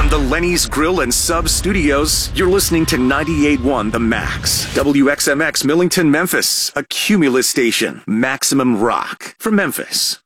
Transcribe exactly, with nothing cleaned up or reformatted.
From the Lenny's Grill and Sub Studios, you're listening to ninety-eight point one The Max. W X M X Millington, Memphis, a Cumulus station. Maximum rock from Memphis.